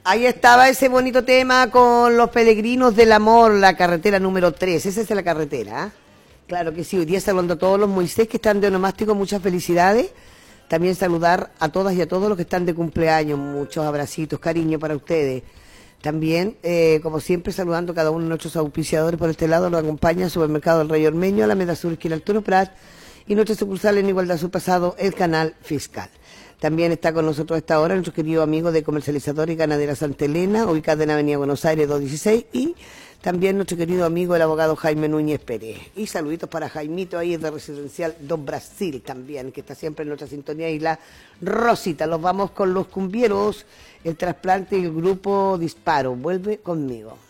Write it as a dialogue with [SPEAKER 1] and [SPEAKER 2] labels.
[SPEAKER 1] Ahí estaba ese bonito tema con los peregrinos del amor, la carretera número 3. Esa es la carretera, ¿eh? Claro que sí. Hoy día saludando a todos los Moisés que están de onomástico, muchas felicidades. También saludar a todas y a todos los que están de cumpleaños. Muchos abracitos, cariño para ustedes. También, como siempre, saludando a cada uno de nuestros auspiciadores por este lado. Nos acompaña el Supermercado del Rey Ormeño, Alameda Sur, esquina Arturo Prat, y nuestra sucursal en Igualdad Sur Pasado, el Canal Fiscal. También está con nosotros a esta hora nuestro querido amigo de Comercializador y Ganadera Santa Elena, ubicada en Avenida Buenos Aires 216, y también nuestro querido amigo el abogado Jaime Núñez Pérez. Y saluditos para Jaimito ahí de Residencial Don Brasil también, que está siempre en nuestra sintonía, y la Rosita. Los vamos con los cumbieros, el trasplante y el grupo Disparo. Vuelve conmigo.